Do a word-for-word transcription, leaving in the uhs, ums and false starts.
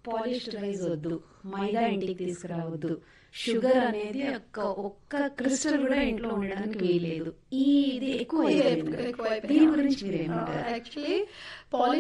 Polished rice వద్దు, మైదా ఇంటికి తీసుకురావద్దు, షుగర్ అనేది ఒక్క ఒక్క క్రిస్టల్ కూడా ఇంట్లో ఉండడానికి వీల్లేదు, ఈ ఇది ఎక్కువ. దీని గురించి మీరేమంటారు? యాక్చువల్లీ